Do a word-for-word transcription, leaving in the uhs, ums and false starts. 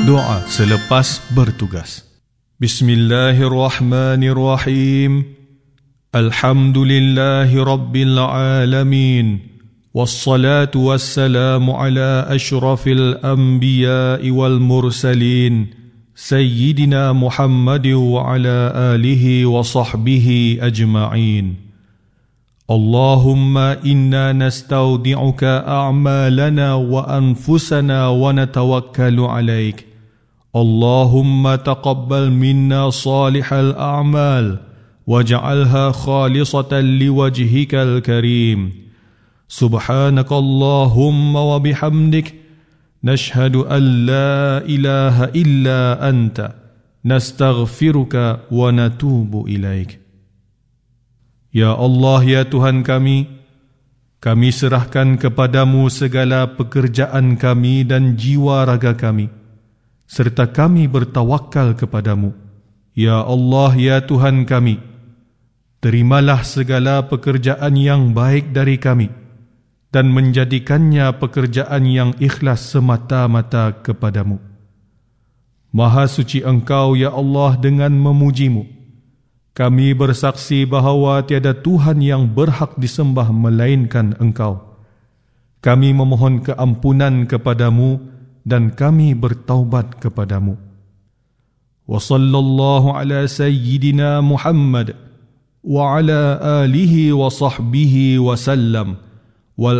Doa selepas bertugas. Bismillahirrahmanirrahim. Alhamdulillahi Rabbil Alamin. Wassalatu wassalamu ala ashrafil anbiya'i wal mursalin. Sayyidina Muhammadin wa ala alihi wa sahbihi ajma'in. Allahumma inna nastaudi'uka a'malana wa anfusana wa natawakkalu alaik. Allahumma taqabbal minna salihal a'mal waj'alha khalisatan liwajhikal karim. Subhanakallahumma wa bihamdik nashhadu an la ilaha illa anta nastaghfiruka wa natubu ilaik. Ya Allah, ya Tuhan kami, kami serahkan kepadamu segala pekerjaan kami dan jiwa raga kami, serta kami bertawakal kepadamu. Ya Allah, ya Tuhan kami, terimalah segala pekerjaan yang baik dari kami dan menjadikannya pekerjaan yang ikhlas semata-mata kepadamu. Maha suci Engkau, ya Allah, dengan memujimu. Kami bersaksi bahawa tiada Tuhan yang berhak disembah melainkan Engkau. Kami memohon keampunan kepadamu dan kami bertaubat kepadamu. Wa sallallahu ala sayyidina Muhammad wa ala alihi wa sahbihi wa sallam.